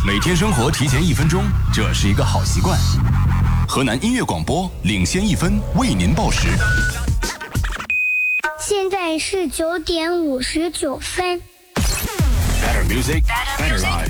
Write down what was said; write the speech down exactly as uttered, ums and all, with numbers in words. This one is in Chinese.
每天生活提前一分钟，这是一个好习惯。河南音乐广播领先一分，为您报时。 现在是九点五十九分。 Better music, better life.